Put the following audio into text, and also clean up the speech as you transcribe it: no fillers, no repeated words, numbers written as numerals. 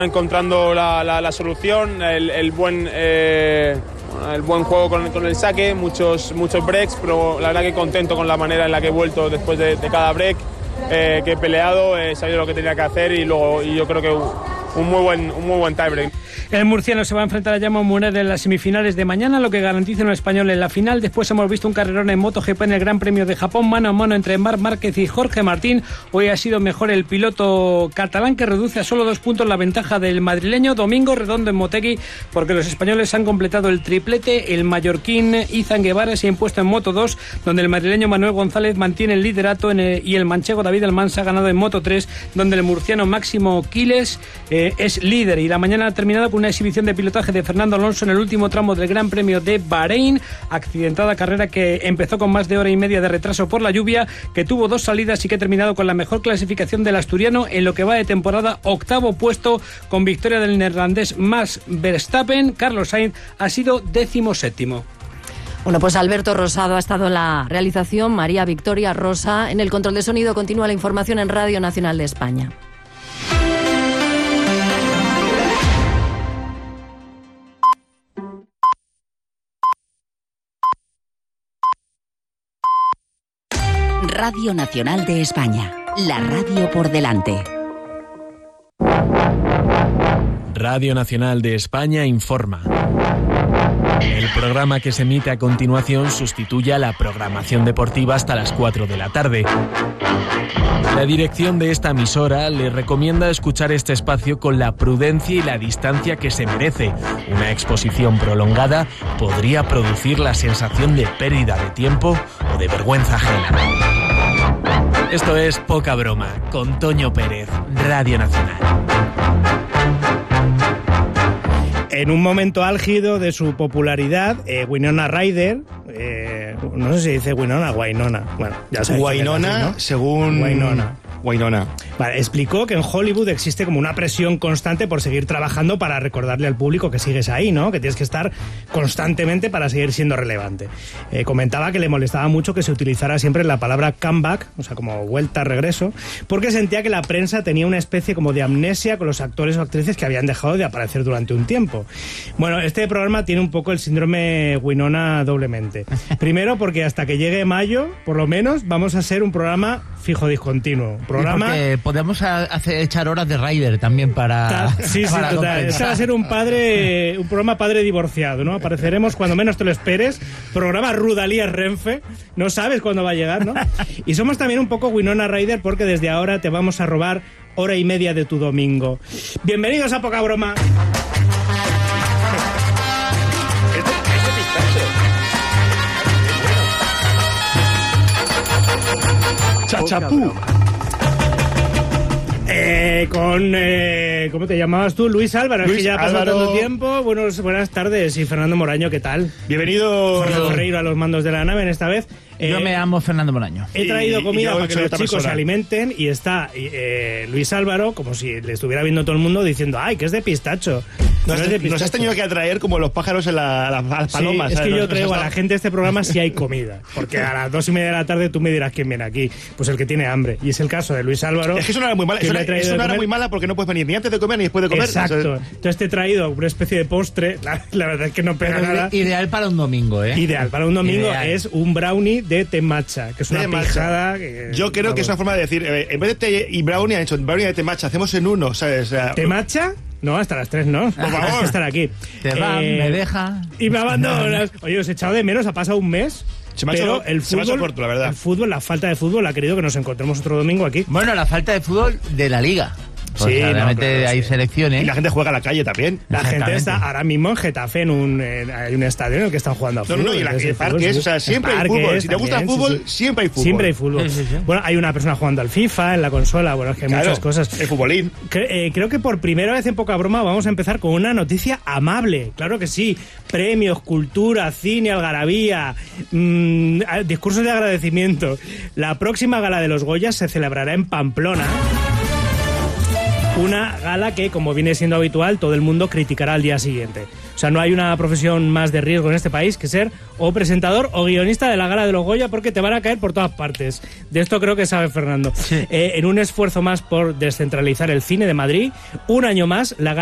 encontrando la solución, el buen juego con el saque, muchos breaks, pero la verdad que contento con la manera en la que he vuelto después de cada break, que he peleado, he sabido lo que tenía que hacer y yo creo que un muy buen tiebreak. El murciano se va a enfrentar a Jaume Muner en las semifinales de mañana, lo que garantiza un español en la final. Después hemos visto un carrerón en MotoGP en el Gran Premio de Japón, mano a mano entre Marc Márquez y Jorge Martín. Hoy ha sido mejor el piloto catalán, que reduce a solo 2 puntos la ventaja del madrileño. Domingo redondo en Motegi, porque los españoles han completado el triplete. El mallorquín Izan Guevara se ha impuesto en Moto2, donde el madrileño Manuel González mantiene el liderato y el manchego David Almansa ha ganado en Moto3, donde el murciano Máximo Quiles es líder. Y la mañana ha terminado con una exhibición de pilotaje de Fernando Alonso en el último tramo del Gran Premio de Bahrein, accidentada carrera que empezó con más de hora y media de retraso por la lluvia, que tuvo 2 salidas y que ha terminado con la mejor clasificación del asturiano en lo que va de temporada, 8º puesto, con victoria del neerlandés Max Verstappen. Carlos Sainz ha sido 17º. Bueno, pues Alberto Rosado ha estado en la realización, María Victoria Rosa en el control de sonido. Continúa la información en Radio Nacional de España. Radio Nacional de España, la radio por delante. Radio Nacional de España informa. El programa que se emite a continuación sustituye a la programación deportiva hasta las 4 de la tarde. La dirección de esta emisora le recomienda escuchar este espacio con la prudencia y la distancia que se merece. Una exposición prolongada podría producir la sensación de pérdida de tiempo o de vergüenza ajena. Esto es Poca Broma, con Toño Pérez, Radio Nacional. En un momento álgido de su popularidad, Winona Ryder, no sé si dice Winona o Wainona, bueno, ya sabéis. Wainona, así, ¿no? Según... Wainona. Vale, explicó que en Hollywood existe como una presión constante por seguir trabajando para recordarle al público que sigues ahí, ¿no? Que tienes que estar constantemente para seguir siendo relevante. Comentaba que le molestaba mucho que se utilizara siempre la palabra comeback, o sea, como vuelta, regreso, porque sentía que la prensa tenía una especie como de amnesia con los actores o actrices que habían dejado de aparecer durante un tiempo. Bueno, este programa tiene un poco el síndrome Winona doblemente. Primero porque hasta que llegue mayo, por lo menos, vamos a ser un programa fijo discontinuo. Programa... Porque podemos echar horas de Ryder también para... Sí, para total. Este va a ser un programa padre divorciado, ¿no? Apareceremos cuando menos te lo esperes. Programa Rudalías Renfe. No sabes cuándo va a llegar, ¿no? Y somos también un poco Winona Ryder porque desde ahora te vamos a robar hora y media de tu domingo. Bienvenidos a Poca Broma. Chachapú. ¿Cómo te llamabas tú? Luis Álvaro. Luis es que ya ha pasado Álvaro. tanto tiempo. Buenas tardes. Y Fernando Moraño, ¿qué tal? Bienvenido. Fernando Ferreiro a los mandos de la nave en esta vez. Yo me llamo Fernando Moraño. He traído comida para que los chicos persona. se alimenten y está Luis Álvaro, como si le estuviera viendo todo el mundo, diciendo ¡ay, que es de pistacho! No es de pistacho. Nos has tenido que atraer como los pájaros en las palomas. Sí, es ¿sabes? que yo traigo a la gente de este programa si hay comida. Porque a las 2:30 de la tarde tú me dirás quién viene aquí. Pues el que tiene hambre. Y es el caso de Luis Álvaro. Es que es una hora muy mala. Es una hora muy mala porque no puedes venir ni antes de comer ni después de comer. Exacto. ¿sabes? Entonces te he traído una especie de postre. La verdad es que no pega nada. Ideal para un domingo, ¿eh? Ideal para un domingo. Ideal. Es un brownie de té matcha, que es una pijada. Yo creo que es una forma de decir, en vez de té y brownie, han hecho brownie de té matcha, hacemos en uno, ¿sabes? O sea, ¿Té matcha? No, hasta las 3 no. Por favor. Hay que estar aquí. Te va, me deja. Y me abandonas. Oye, os he echado de menos, ha pasado un mes. Se me ha pero hecho- el se me ha hecho fútbol, corto, la verdad. El fútbol, la falta de fútbol ha querido que nos encontremos otro domingo aquí. Bueno, la falta de fútbol de la Liga. Sí, Pues, no, realmente claro, hay sí. selecciones. y la gente juega a la calle también. La gente Exactamente. está ahora mismo en Getafe, hay un estadio en el que están jugando a No, fútbol. no, y entonces el parques, fútbol, o sea, siempre hay parques fútbol. Si te gusta el también, fútbol, sí. siempre hay fútbol. Siempre hay fútbol. Sí, sí, sí. Bueno, hay una persona jugando al FIFA en la consola, bueno, es que hay Claro, muchas cosas. el futbolín. Creo que por primera vez en Poca Broma vamos a empezar con una noticia amable. Claro que sí. Premios, cultura, cine, algarabía, discursos de agradecimiento. La próxima gala de los Goyas se celebrará en Pamplona. una gala que, como viene siendo habitual, todo el mundo criticará al día siguiente. O sea, no hay una profesión más de riesgo en este país que ser o presentador o guionista de la gala de los Goya, porque te van a caer por todas partes. De esto creo que sabe Fernando. Sí. En un esfuerzo más por descentralizar el cine de Madrid, un año más, la